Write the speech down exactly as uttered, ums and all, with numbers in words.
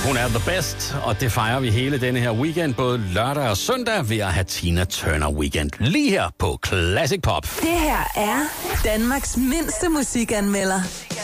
Hun er the best, og det fejrer vi hele denne her weekend, både lørdag og søndag, ved at have Tina Turner Weekend lige her på Classic Pop. Det her er Danmarks mindste musikanmelder.